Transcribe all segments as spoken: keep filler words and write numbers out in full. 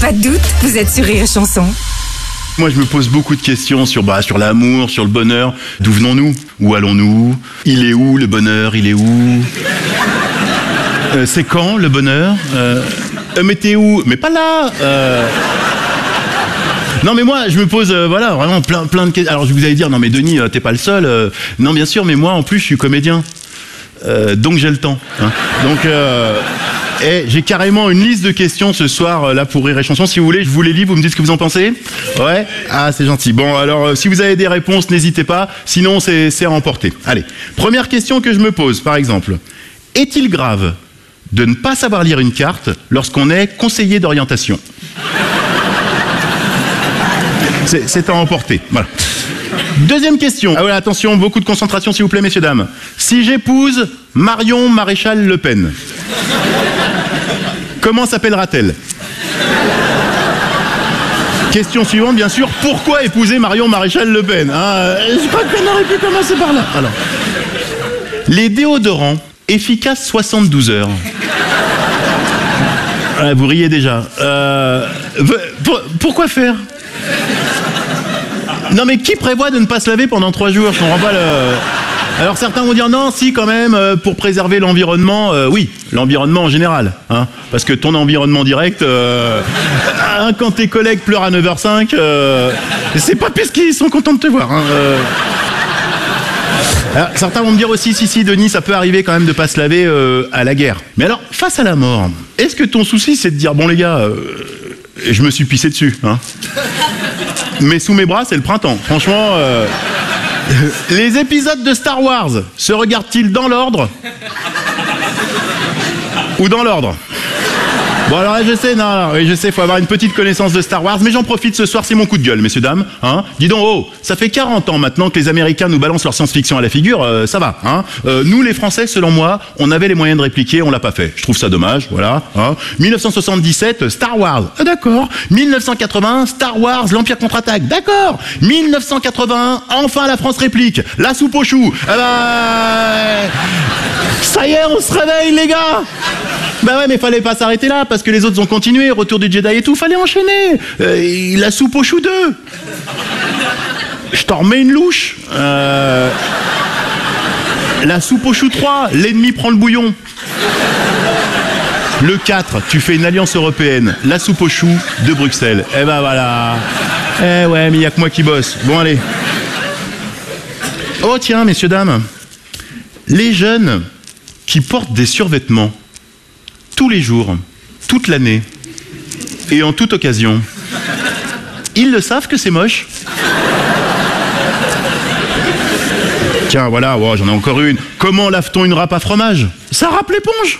Pas de doute, vous êtes sur Rire et Chanson. Moi, je me pose beaucoup de questions sur, bah, sur l'amour, sur le bonheur. D'où venons-nous? Où allons-nous? Il est où le bonheur? Il est où? euh, C'est quand le bonheur? euh, euh, Mais t'es où? Mais pas là. euh... Non mais moi je me pose euh, voilà vraiment plein plein de questions. Alors je vous allais dire non mais Denis euh, t'es pas le seul. Euh... Non bien sûr mais moi en plus je suis comédien. Euh, donc j'ai le temps. Hein. Donc euh... Et j'ai carrément une liste de questions ce soir euh, là pour Rire et Chanson. Si vous voulez, je vous les lis, vous me dites ce que vous en pensez. Ouais. Ah, c'est gentil. Bon, alors euh, si vous avez des réponses, n'hésitez pas. Sinon, c'est c'est à emporter. Allez. Première question que je me pose, par exemple. Est-il grave de ne pas savoir lire une carte lorsqu'on est conseiller d'orientation? C'est c'est à emporter. Voilà. Deuxième question. Ah voilà, attention, beaucoup de concentration s'il vous plaît, messieurs, dames. Si j'épouse Marion Maréchal Le Pen, comment s'appellera-t-elle? Question suivante, bien sûr. Pourquoi épouser Marion Maréchal Le Pen, hein? Je crois qu'on aurait pu commencer par là. Alors, les déodorants efficaces soixante-douze heures. Ah, vous riez déjà. Euh, pour, pourquoi faire? Non mais qui prévoit de ne pas se laver pendant trois jours? Je comprends pas le... Alors certains vont dire non, si quand même, euh, pour préserver l'environnement, euh, oui, l'environnement en général, hein, parce que ton environnement direct, euh, hein, quand tes collègues pleurent à neuf heures cinq, euh, c'est pas parce qu'ils sont contents de te voir. Hein, euh. Alors, certains vont me dire aussi, si, si, Denis, ça peut arriver quand même de pas se laver euh, à la guerre. Mais alors, face à la mort, est-ce que ton souci c'est de dire, bon les gars, euh, je me suis pissé dessus, hein? Mais sous mes bras, c'est le printemps. Franchement, euh... les épisodes de Star Wars se regardent-ils dans l'ordre ou dans l'ordre? Bon alors je sais, non, non, oui, je sais, faut avoir une petite connaissance de Star Wars, mais j'en profite ce soir, c'est mon coup de gueule, messieurs, dames. Hein, dis donc, oh, ça fait quarante ans maintenant que les Américains nous balancent leur science-fiction à la figure, euh, ça va. Hein. Euh, nous, les Français, selon moi, on avait les moyens de répliquer, on l'a pas fait. Je trouve ça dommage, voilà. Hein. mille neuf cent soixante-dix-sept, Star Wars, ah, d'accord. mille neuf cent quatre-vingt-un, Star Wars, l'Empire contre-attaque, d'accord. mille neuf cent quatre-vingt-un, enfin la France réplique, la soupe aux choux. Eh ben, ça y est, on se réveille, les gars. Bah ouais, mais fallait pas s'arrêter là, parce que les autres ont continué, retour du Jedi et tout, fallait enchaîner. Euh, la soupe aux choux deux. Je t'en remets une louche. Euh, la soupe aux choux trois, l'ennemi prend le bouillon. Le quatre, tu fais une alliance européenne, la soupe aux choux de Bruxelles. Eh ben voilà. Eh ouais, mais y a que moi qui bosse. Bon, allez. Oh tiens, messieurs, dames. Les jeunes qui portent des survêtements tous les jours, toute l'année et en toute occasion, ils le savent que c'est moche? Tiens, voilà, oh, j'en ai encore une. Comment lave-t-on une râpe à fromage? Ça râpe l'éponge.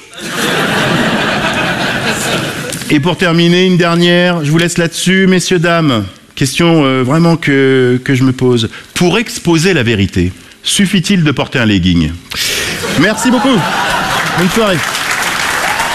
Et pour terminer, une dernière, je vous laisse là-dessus, messieurs, dames. Question euh, vraiment que, que je me pose. Pour exposer la vérité, suffit-il de porter un legging? Merci beaucoup. Bonne soirée.